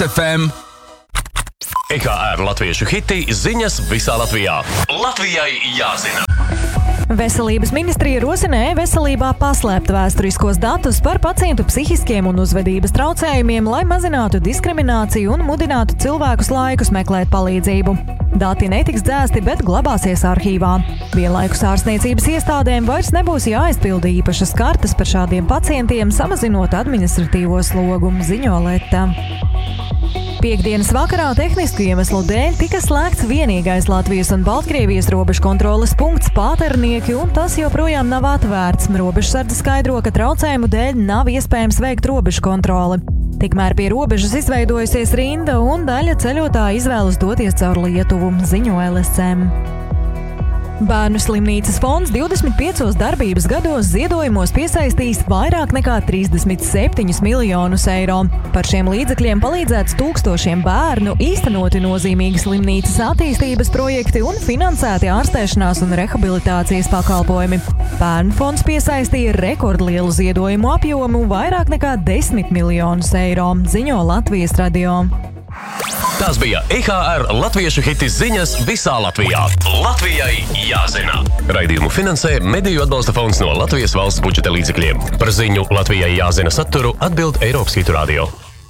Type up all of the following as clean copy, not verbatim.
FM. EHR latviešu hiti ziņas visā Latvijā. Latvijai jāzina! Veselības ministrija rosina e-veselībā paslēpt vēsturiskos datus par pacientu psihiskiem un uzvedības traucējumiem, lai mazinātu diskrimināciju un mudinātu cilvēkus laikus meklēt palīdzību. Dati netiks dzēsti, bet glabāsies arhīvā. Vienlaikus ārstniecības iestādēm vairs nebūs jāaizpilda īpašas kartes par šādiem pacientiem, samazinot administratīvo slogu, ziņo Leta. Piektdienas vakarā tehnisku iemeslu dēļ tika slēgts vienīgais Latvijas un Baltkrievijas robežkontroles punkts Pāternieki, un tas joprojām nav atvērts. Robežsardze skaidro, ka traucējumu dēļ nav iespējams veikt robežkontroli. Tikmēr pie robežas izveidojusies rinda, un daļa ceļotāju izvēlas doties caur Lietuvu, ziņo LSM. Bērnu slimnīcas fonds 25 darbības gados ziedojumos piesaistīs vairāk nekā 37 miljonus eiro. Par šiem līdzekļiem palīdzēts tūkstošiem bērnu, īstenoti nozīmīgi slimnīcas attīstības projekti un finansēti ārstēšanās un rehabilitācijas pakalpojumi. Bērnu fonds piesaistīja rekordlielu ziedojumu apjomu vairāk nekā 10 miljonus eiro, ziņo Latvijas radio. Tās bija EHR latviešu hiti ziņas visā Latvijā. Latvijai jāzina! Raidījumu finansē Mediju atbalsta fonds no Latvijas valsts budžeta līdzekļiem. Par ziņu Latvijai jāzina saturu atbild Eiropas Hitu radio.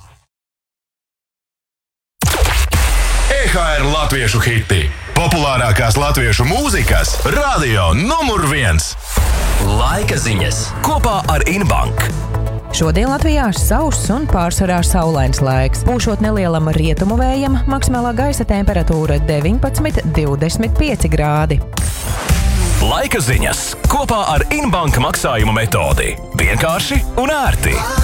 EHR latviešu hiti. Populārākās latviešu mūzikas radio numur 1. Laika ziņas kopā ar Inbank. Šodien Latvijā sauss un pārsvarā saulains laiks. Pūšot nelielam rietumu vējam, maksimālā gaisa temperatūra 19–25 grādi. Laika ziņas kopā ar Inbank maksājumu metodi. Vienkārši un ērti.